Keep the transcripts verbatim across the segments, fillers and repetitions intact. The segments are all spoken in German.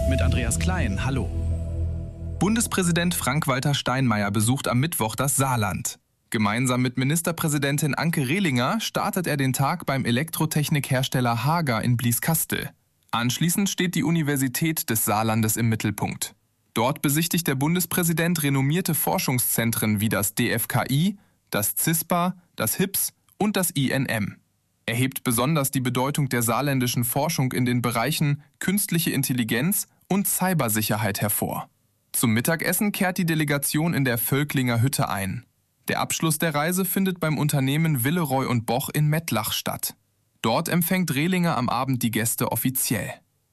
mit Andreas Klein. Hallo. Bundespräsident Frank-Walter Steinmeier besucht am Mittwoch das Saarland. Gemeinsam mit Ministerpräsidentin Anke Rehlinger startet er den Tag beim Elektrotechnikhersteller Hager in Blieskastel. Anschließend steht die Universität des Saarlandes im Mittelpunkt. Dort besichtigt der Bundespräsident renommierte Forschungszentren wie das D F K I, das CISPA, das H I P S und das I N M. Er hebt besonders die Bedeutung der saarländischen Forschung in den Bereichen künstliche Intelligenz und Cybersicherheit hervor. Zum Mittagessen kehrt die Delegation in der Völklinger Hütte ein. Der Abschluss der Reise findet beim Unternehmen Willeroy und Boch in Mettlach statt. Dort empfängt Rehlinger am Abend die Gäste offiziell.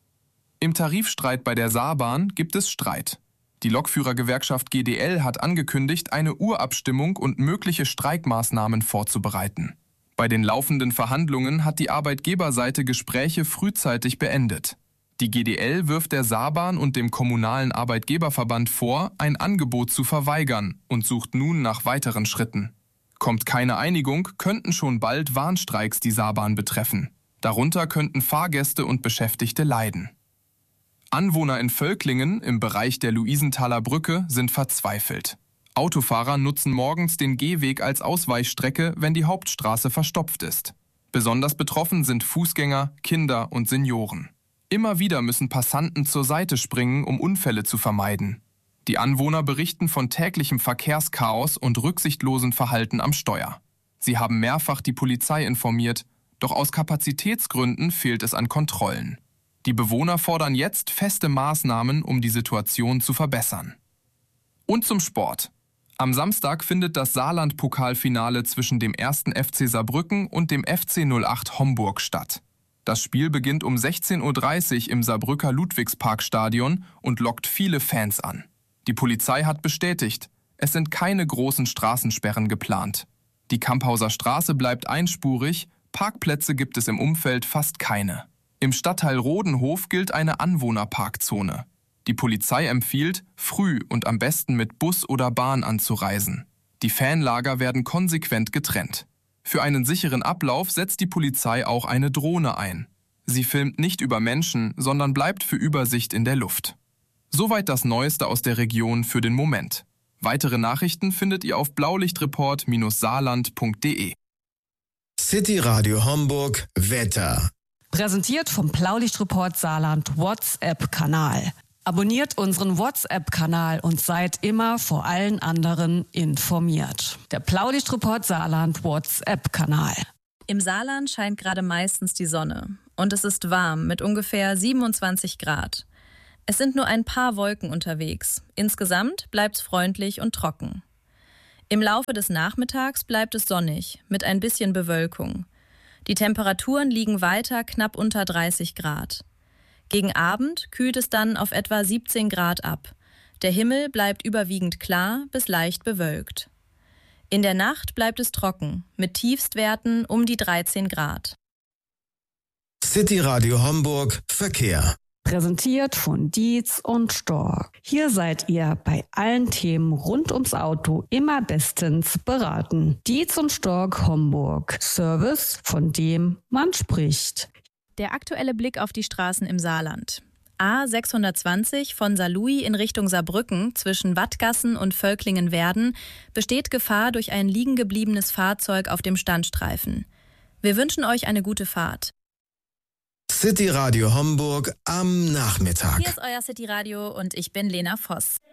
Im Tarifstreit bei der Saarbahn gibt es Streit. Die Lokführergewerkschaft G D L hat angekündigt, eine Urabstimmung und mögliche Streikmaßnahmen vorzubereiten. Bei den laufenden Verhandlungen hat die Arbeitgeberseite Gespräche frühzeitig beendet. Die G D L wirft der Saarbahn und dem kommunalen Arbeitgeberverband vor, ein Angebot zu verweigern und sucht nun nach weiteren Schritten. Kommt keine Einigung, könnten schon bald Warnstreiks die Saarbahn betreffen. Darunter könnten Fahrgäste und Beschäftigte leiden. Anwohner in Völklingen im Bereich der Luisenthaler Brücke sind verzweifelt. Autofahrer nutzen morgens den Gehweg als Ausweichstrecke, wenn die Hauptstraße verstopft ist. Besonders betroffen sind Fußgänger, Kinder und Senioren. Immer wieder müssen Passanten zur Seite springen, um Unfälle zu vermeiden. Die Anwohner berichten von täglichem Verkehrschaos und rücksichtslosen Verhalten am Steuer. Sie haben mehrfach die Polizei informiert, doch aus Kapazitätsgründen fehlt es an Kontrollen. Die Bewohner fordern jetzt feste Maßnahmen, um die Situation zu verbessern. Und zum Sport. Am Samstag findet das Saarland-Pokalfinale zwischen dem ersten F C Saarbrücken und dem F C null acht Homburg statt. Das Spiel beginnt um sechzehn Uhr dreißig im Saarbrücker Ludwigsparkstadion und lockt viele Fans an. Die Polizei hat bestätigt, es sind keine großen Straßensperren geplant. Die Kamphauser Straße bleibt einspurig, Parkplätze gibt es im Umfeld fast keine. Im Stadtteil Rodenhof gilt eine Anwohnerparkzone. Die Polizei empfiehlt, früh und am besten mit Bus oder Bahn anzureisen. Die Fanlager werden konsequent getrennt. Für einen sicheren Ablauf setzt die Polizei auch eine Drohne ein. Sie filmt nicht über Menschen, sondern bleibt für Übersicht in der Luft. Soweit das Neueste aus der Region für den Moment. Weitere Nachrichten findet ihr auf blaulichtreport saarland punkt de. City Radio Homburg Wetter. Präsentiert vom Blaulichtreport Saarland WhatsApp-Kanal. Abonniert unseren WhatsApp-Kanal und seid immer vor allen anderen informiert. Der Blaulichtreport Saarland WhatsApp-Kanal. Im Saarland scheint gerade meistens die Sonne und es ist warm mit ungefähr siebenundzwanzig Grad. Es sind nur ein paar Wolken unterwegs. Insgesamt bleibt es freundlich und trocken. Im Laufe des Nachmittags bleibt es sonnig mit ein bisschen Bewölkung. Die Temperaturen liegen weiter knapp unter dreißig Grad. Gegen Abend kühlt es dann auf etwa siebzehn Grad ab. Der Himmel bleibt überwiegend klar bis leicht bewölkt. In der Nacht bleibt es trocken, mit Tiefstwerten um die dreizehn Grad. City Radio Homburg Verkehr. Präsentiert von Dietz und Stork. Hier seid ihr bei allen Themen rund ums Auto immer bestens beraten. Dietz und Stork Homburg. Service, von dem man spricht. Der aktuelle Blick auf die Straßen im Saarland. A sechshundertzwanzig von Saarlouis in Richtung Saarbrücken zwischen Wattgassen und Völklingen-Werden besteht Gefahr durch ein liegen gebliebenes Fahrzeug auf dem Standstreifen. Wir wünschen euch eine gute Fahrt. City Radio Homburg am Nachmittag. Hier ist euer City Radio und ich bin Lena Voss.